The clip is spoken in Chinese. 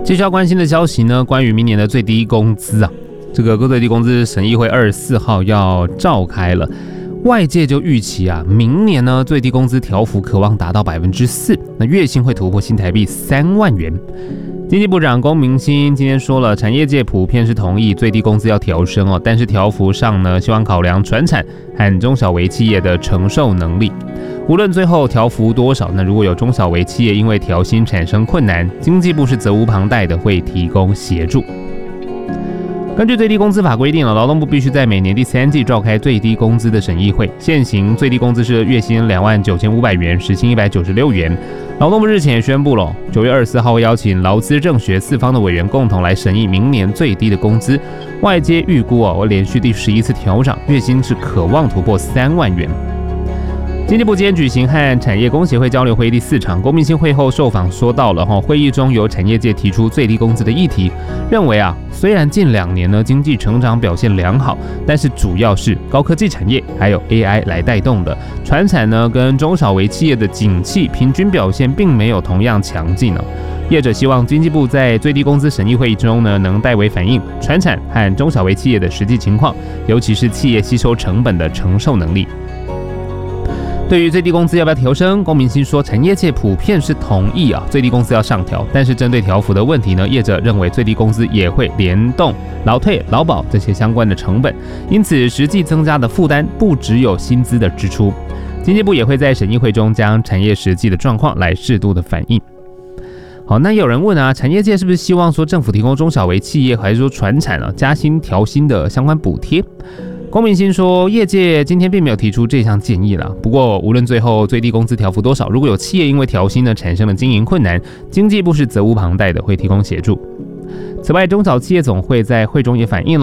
接下来关心的消息呢，关于明年的最低工资啊，这个最低工资审议会24号要召开了，外界就预期啊，明年呢最低工资调幅可望达到4%，那月薪会突破新台币3万元。经济部长龚明鑫今天说了，产业界普遍是同意最低工资要调升哦，但是调幅上呢，希望考量传产和中小微企业的承受能力。无论最后调幅多少，那如果有中小微企业因为调薪产生困难，经济部是责无旁贷的，会提供协助。根据最低工资法规定，劳动部必须在每年第3季召开最低工资的审议会。现行最低工资是月薪29500元，时薪196元。劳动部日前也宣布了，9月24号会邀请劳资政学4方的委员共同来审议明年最低的工资。外界预估会连续第11次调涨，月薪是可望突破3万元。经济部今天举行和产业工协会交流会议第4场，龚明鑫会后受访说到了会议中由产业界提出最低工资的议题，认为虽然近2年呢经济成长表现良好，但是主要是高科技产业还有 AI 来带动的，传产呢跟中小微企业的景气平均表现并没有同样强劲呢。业者希望经济部在最低工资审议会议中呢，能代为反映传产和中小微企业的实际情况，尤其是企业吸收成本的承受能力。对于最低工资要不要调升，龚明鑫说，产业界普遍是同意最低工资要上调，但是针对调幅的问题呢，业者认为最低工资也会联动劳退、劳保这些相关的成本，因此实际增加的负担不只有薪资的支出。经济部也会在审议会中将产业实际的状况来适度的反映。好，那有人问产业界是不是希望说政府提供中小微企业还是说传产加薪调薪的相关补贴？龚明鑫说，业界今天并没有提出这项建议啦。不过，无论最后最低工资调幅多少，如果有企业因为调薪呢产生了经营困难，经济部是责无旁贷的，会提供协助。此外，中小企业总会在会中也反映了